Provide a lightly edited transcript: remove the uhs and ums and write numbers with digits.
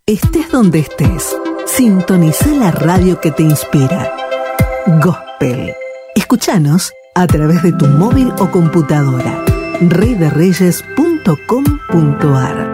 Estés donde estés, sintoniza la radio que te inspira. Gospel. Escúchanos a través de tu móvil o computadora. reydereyes.com.ar